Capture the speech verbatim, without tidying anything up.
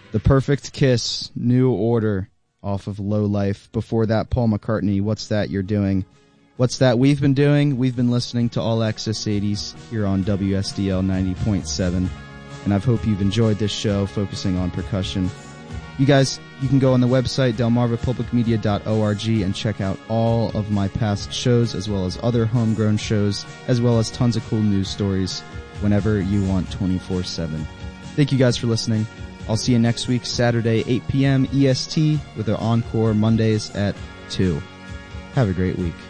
The Perfect Kiss, New Order, off of Low Life. Before that, Paul McCartney, What's That You're Doing? What's that we've been doing? We've been listening to All Access eighties here on W S D L ninety point seven, and I hope you've enjoyed this show focusing on percussion. You guys, you can go on the website, delmarva public media dot org, and check out all of my past shows, as well as other homegrown shows, as well as tons of cool news stories whenever you want twenty-four seven. Thank you guys for listening. I'll see you next week, Saturday, eight p.m. E S T, with our encore Mondays at two. Have a great week.